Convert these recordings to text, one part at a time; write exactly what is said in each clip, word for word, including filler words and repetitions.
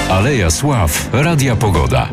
Aleja Sław Radia Pogoda.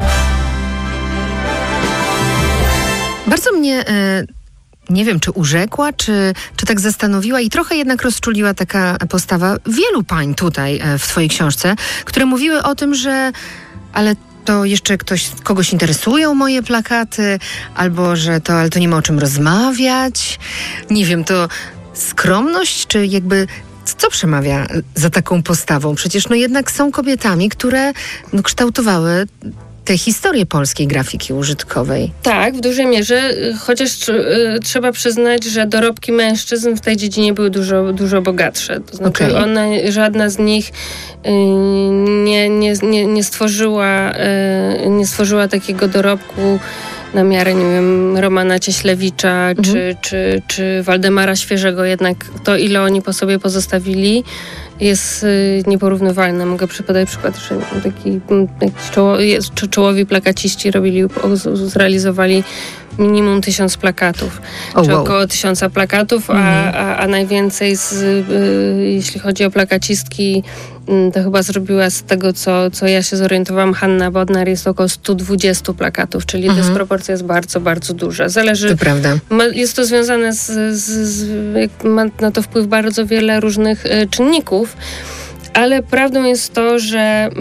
Bardzo mnie, e, nie wiem, czy urzekła, czy, czy tak zastanowiła i trochę jednak rozczuliła taka postawa wielu pań tutaj e, w twojej książce, które mówiły o tym, że ale to jeszcze ktoś, kogoś interesują moje plakaty, albo że to, ale to nie ma o czym rozmawiać. Nie wiem, to skromność, czy jakby co przemawia za taką postawą? Przecież no jednak są kobietami, które no, kształtowały tę historię polskiej grafiki użytkowej. Tak, w dużej mierze, chociaż y, trzeba przyznać, że dorobki mężczyzn w tej dziedzinie były dużo, dużo bogatsze. To znaczy okay. one, żadna z nich y, nie, nie, nie, nie, stworzyła, y, nie stworzyła takiego dorobku na miarę, nie wiem, Romana Cieślewicza mhm. czy, czy, czy Waldemara Świeżego. Jednak to, ile oni po sobie pozostawili, jest y, nieporównywalne. Mogę podać przykład, że taki, taki czoło, jest, czołowi plakaciści robili, zrealizowali minimum tysiąc plakatów, oh, czy wow. około tysiąca plakatów, mm. a, a, a najwięcej, z, y, jeśli chodzi o plakacistki, y, to chyba zrobiła z tego, co, co ja się zorientowałam, Hanna Bodnar, jest około sto dwadzieścia plakatów, czyli mm-hmm. dysproporcja jest bardzo, bardzo duża. Zależy, to prawda. Ma, jest to związane z, z, z ma na to wpływ bardzo wiele różnych y, czynników, ale prawdą jest to, że,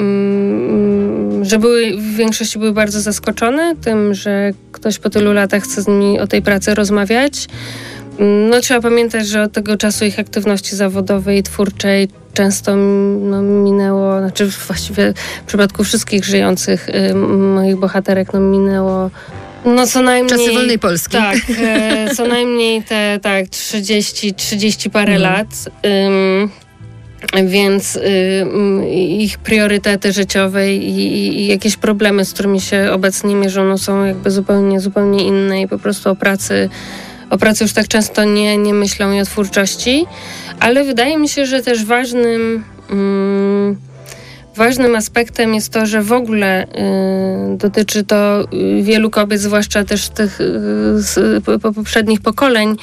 mm, że były, w większości były bardzo zaskoczone tym, że ktoś po tylu latach chce z nimi o tej pracy rozmawiać. No, trzeba pamiętać, że od tego czasu ich aktywności zawodowej i twórczej często no, minęło, znaczy właściwie w przypadku wszystkich żyjących y, moich bohaterek no, minęło no co najmniej... Czasy wolnej Polski. Tak, e, co najmniej te tak trzydzieści, trzydzieści parę mm. lat. Ym, Więc y, ich priorytety życiowe i, i, i jakieś problemy, z którymi się obecnie mierzą, no są jakby zupełnie, zupełnie inne i po prostu o pracy, o pracy już tak często nie, nie myślą i o twórczości. Ale wydaje mi się, że też ważnym, mm, ważnym aspektem jest to, że w ogóle y, dotyczy to wielu kobiet, zwłaszcza też tych y, z, po, poprzednich pokoleń,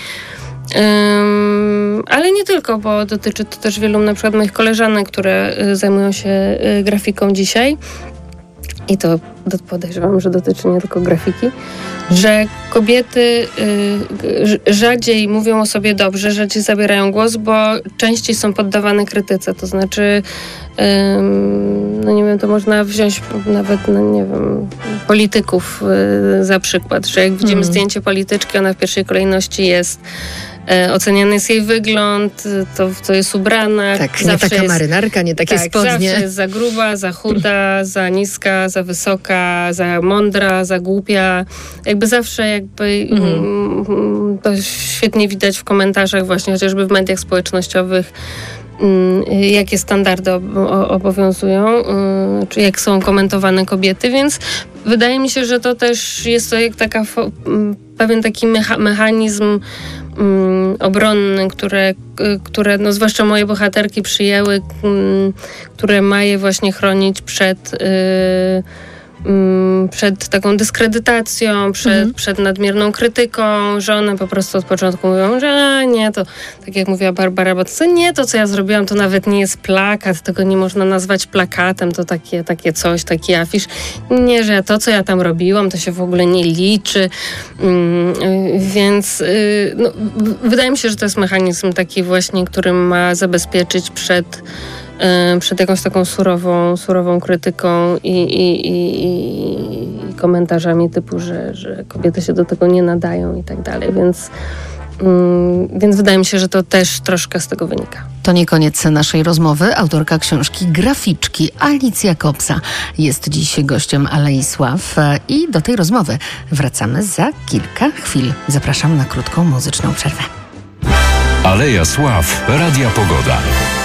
Um, ale nie tylko, bo dotyczy to też wielu na przykład moich koleżanek, które y, zajmują się y, grafiką dzisiaj. I to podejrzewam, że dotyczy nie tylko grafiki, że kobiety y, rzadziej mówią o sobie dobrze, rzadziej zabierają głos, bo częściej są poddawane krytyce. To znaczy, y, no nie wiem, to można wziąć nawet, no nie wiem, polityków y, za przykład, że jak widzimy mm. zdjęcie polityczki, ona w pierwszej kolejności jest oceniany jest jej wygląd, to, to jest ubrana. Tak, nie taka jest, marynarka, nie takie tak, spodnie. Zawsze jest za gruba, za chuda, za niska, za wysoka, za mądra, za głupia. Jakby zawsze jakby mm. to świetnie widać w komentarzach właśnie, chociażby w mediach społecznościowych, jakie standardy obowiązują, czy jak są komentowane kobiety, więc wydaje mi się, że to też jest to jak taka pewien taki mecha- mechanizm um, obronny, które, które no, zwłaszcza moje bohaterki przyjęły, um, które ma je właśnie chronić przed y, przed taką dyskredytacją, przed, mhm. przed nadmierną krytyką, że one po prostu od początku mówią, że a, nie, to tak jak mówiła Barbara, bo to nie, to co ja zrobiłam, to nawet nie jest plakat, tego nie można nazwać plakatem, to takie, takie coś, taki afisz. Nie, że to, co ja tam robiłam, to się w ogóle nie liczy. Mm, więc y, no, wydaje mi się, że to jest mechanizm taki właśnie, który ma zabezpieczyć przed przed jakąś taką surową, surową krytyką i, i, i, i komentarzami typu, że, że kobiety się do tego nie nadają i tak dalej, więc, mm, więc wydaje mi się, że to też troszkę z tego wynika. To nie koniec naszej rozmowy. Autorka książki Graficzki Alicja Kopsa jest dziś gościem Alei Sław i do tej rozmowy wracamy za kilka chwil. Zapraszam na krótką muzyczną przerwę. Aleja Sław Radia Pogoda.